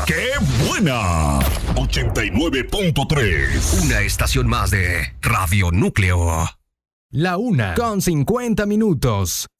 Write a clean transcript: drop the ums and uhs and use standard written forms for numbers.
¡Qué buena! 89.3. Una estación más de Radio Núcleo. La 1:50 minutos.